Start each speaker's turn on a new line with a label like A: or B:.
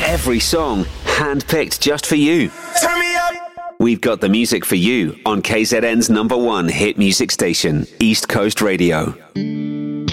A: Every song handpicked just for you.
B: Turn me up.
A: We've got the music for you on KZN's #1 hit music station, East Coast Radio.